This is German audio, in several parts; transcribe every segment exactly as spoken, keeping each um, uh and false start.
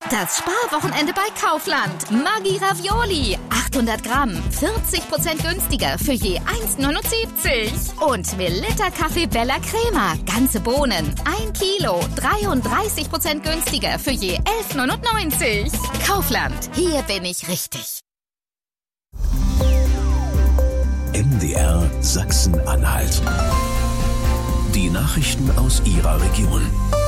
Das Sparwochenende bei Kaufland. Maggi Ravioli. achthundert Gramm. vierzig Prozent günstiger für je eins neunundsiebzig. Und Melitta Kaffee Bella Crema. Ganze Bohnen. ein Kilo. dreiunddreißig Prozent günstiger für je elf neunundneunzig. Kaufland. Hier bin ich richtig. M D R Sachsen-Anhalt. Die Nachrichten aus Ihrer Region.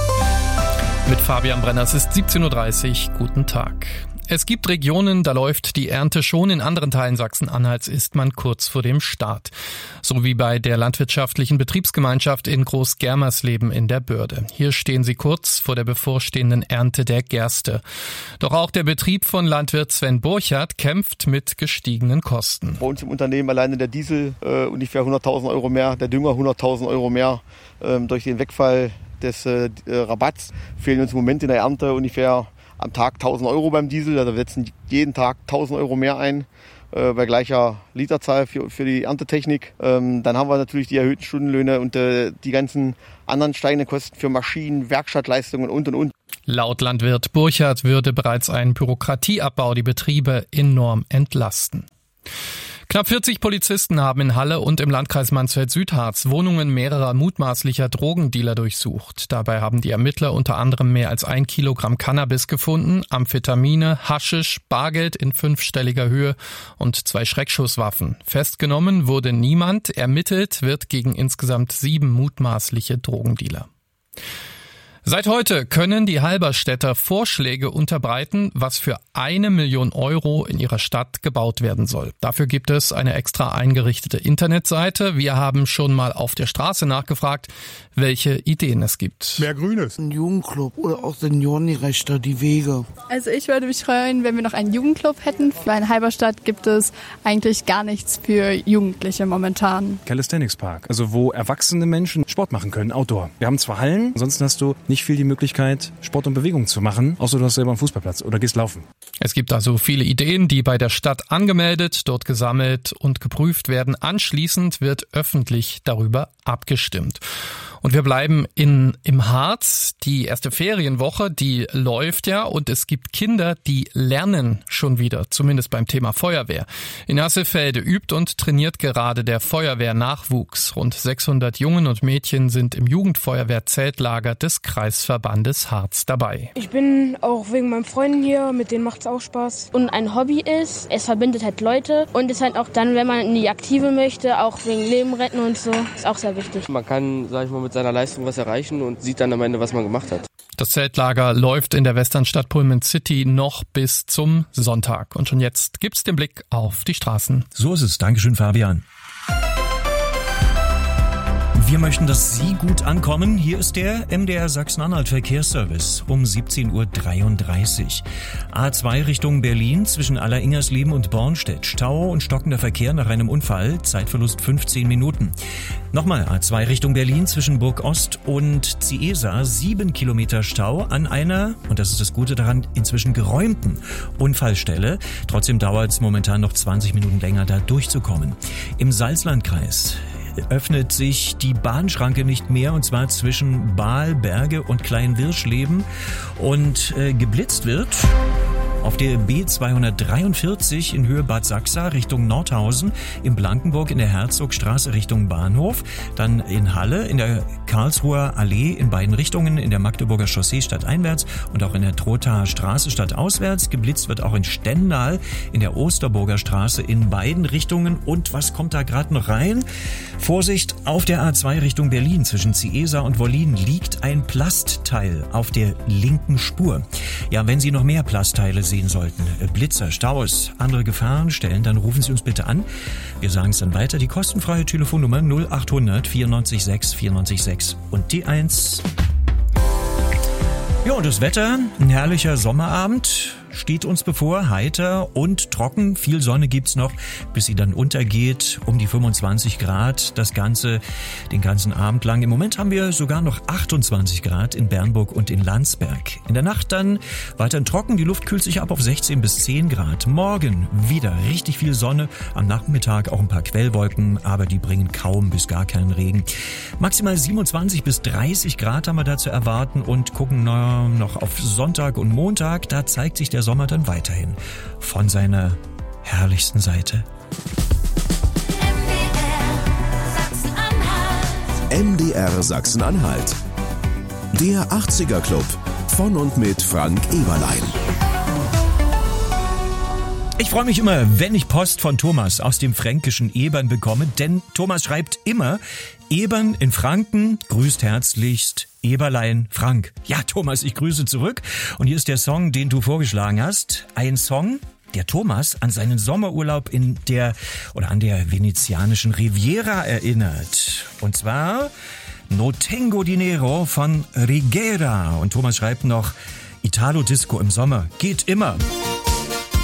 Mit Fabian Brenner, es ist siebzehn Uhr dreißig. Guten Tag. Es gibt Regionen, da läuft die Ernte schon. In anderen Teilen Sachsen-Anhalts ist man kurz vor dem Start. So wie bei der landwirtschaftlichen Betriebsgemeinschaft in Groß-Germersleben in der Börde. Hier stehen sie kurz vor der bevorstehenden Ernte der Gerste. Doch auch der Betrieb von Landwirt Sven Burchardt kämpft mit gestiegenen Kosten. Bei uns im Unternehmen alleine der Diesel äh, ungefähr hunderttausend Euro mehr, der Dünger hunderttausend Euro mehr. Ähm, durch den Wegfall des äh, Rabatts fehlen uns im Moment in der Ernte ungefähr am Tag tausend Euro beim Diesel. Also wir setzen jeden Tag tausend Euro mehr ein äh, bei gleicher Literzahl für, für die Erntetechnik. Ähm, dann haben wir natürlich die erhöhten Stundenlöhne und äh, die ganzen anderen steigenden Kosten für Maschinen, Werkstattleistungen und und und. Laut Landwirt Burchardt würde bereits ein Bürokratieabbau die Betriebe enorm entlasten. Knapp vierzig Polizisten haben in Halle und im Landkreis Mansfeld-Südharz Wohnungen mehrerer mutmaßlicher Drogendealer durchsucht. Dabei haben die Ermittler unter anderem mehr als ein Kilogramm Cannabis gefunden, Amphetamine, Haschisch, Bargeld in fünfstelliger Höhe und zwei Schreckschusswaffen. Festgenommen wurde niemand, ermittelt wird gegen insgesamt sieben mutmaßliche Drogendealer. Seit heute können die Halberstädter Vorschläge unterbreiten, was für eine Million Euro in ihrer Stadt gebaut werden soll. Dafür gibt es eine extra eingerichtete Internetseite. Wir haben schon mal auf der Straße nachgefragt, welche Ideen es gibt. Mehr Grünes. Ein Jugendclub oder auch Seniorengerechter, die Wege. Also ich würde mich freuen, wenn wir noch einen Jugendclub hätten. Weil in Halberstadt gibt es eigentlich gar nichts für Jugendliche momentan. Calisthenics Park, also wo erwachsene Menschen Sport machen können, Outdoor. Wir haben zwar Hallen, ansonsten hast du nicht viel die Möglichkeit, Sport und Bewegung zu machen, außer du hast selber einen Fußballplatz oder gehst laufen. Es gibt also viele Ideen, die bei der Stadt angemeldet, dort gesammelt und geprüft werden. Anschließend wird öffentlich darüber abgestimmt. Und wir bleiben in, im Harz. Die erste Ferienwoche, die läuft ja und es gibt Kinder, die lernen schon wieder, zumindest beim Thema Feuerwehr. In Hasselfelde übt und trainiert gerade der Feuerwehrnachwuchs. Rund sechshundert Jungen und Mädchen sind im Jugendfeuerwehr-Zeltlager des Kreisverbandes Harz dabei. Ich bin auch wegen meinen Freunden hier, mit denen macht es auch Spaß. Und ein Hobby ist, es verbindet halt Leute und ist halt auch dann, wenn man in die Aktive möchte, auch wegen Leben retten und so, ist auch sehr wichtig. Man kann, sag ich mal, mit seiner Leistung was erreichen und sieht dann am Ende, was man gemacht hat. Das Zeltlager läuft in der Westernstadt Pullman City noch bis zum Sonntag. Und schon jetzt gibt's den Blick auf die Straßen. So ist es. Dankeschön, Fabian. Wir möchten, dass Sie gut ankommen. Hier ist der M D R Sachsen-Anhalt Verkehrsservice um siebzehn Uhr dreiunddreißig. A zwei Richtung Berlin zwischen Alleringers-Leben und Bornstedt. Stau und stockender Verkehr nach einem Unfall. Zeitverlust fünfzehn Minuten. Nochmal A zwei Richtung Berlin zwischen Burg Ost und Ciesa. Sieben Kilometer Stau an einer, und das ist das Gute daran, inzwischen geräumten Unfallstelle. Trotzdem dauert es momentan noch zwanzig Minuten länger, da durchzukommen. Im Salzlandkreis öffnet sich die Bahnschranke nicht mehr, und zwar zwischen Baal, Berge und Kleinwirschleben, und äh, geblitzt wird auf der B zweihundertdreiundvierzig in Höhe Bad Sachsa Richtung Nordhausen, in Blankenburg in der Herzogstraße Richtung Bahnhof, dann in Halle in der Karlsruher Allee in beiden Richtungen, in der Magdeburger Chaussee stadteinwärts und auch in der Trothaer Straße stadtauswärts. Geblitzt wird auch in Stendal in der Osterburger Straße in beiden Richtungen. Und was kommt da gerade noch rein? Vorsicht, auf der A zwei Richtung Berlin zwischen Ciesa und Wollin liegt ein Plastteil auf der linken Spur. Ja, wenn Sie noch mehr Plastteile sehen sollten, Blitzer, Staus, andere Gefahrenstellen, dann rufen Sie uns bitte an. Wir sagen es dann weiter. Die kostenfreie Telefonnummer null achthundert vierundneunzig sechs vierundneunzig sechs und die eins. Ja, und das Wetter, ein herrlicher Sommerabend. steht uns bevor, heiter und trocken. Viel Sonne gibt's noch, bis sie dann untergeht, um die fünfundzwanzig Grad. Das Ganze den ganzen Abend lang. Im Moment haben wir sogar noch achtundzwanzig Grad in Bernburg und in Landsberg. In der Nacht dann weiterhin trocken, die Luft kühlt sich ab auf sechzehn bis zehn Grad. Morgen wieder richtig viel Sonne, am Nachmittag auch ein paar Quellwolken, aber die bringen kaum bis gar keinen Regen. Maximal siebenundzwanzig bis dreißig Grad haben wir da zu erwarten und gucken noch auf Sonntag und Montag. Da zeigt sich der Sommer dann weiterhin von seiner herrlichsten Seite. M D R Sachsen-Anhalt. Der achtziger Club von und mit Frank Eberlein. Ich freue mich immer, wenn ich Post von Thomas aus dem fränkischen Ebern bekomme, denn Thomas schreibt immer, Ebern in Franken, grüßt herzlichst Eberlein Frank. Ja, Thomas, ich grüße zurück. Und hier ist der Song, den du vorgeschlagen hast. Ein Song, der Thomas an seinen Sommerurlaub in der oder an der venezianischen Riviera erinnert. Und zwar No Tengo Dinero von Rigera. Und Thomas schreibt noch, Italo Disco im Sommer geht immer.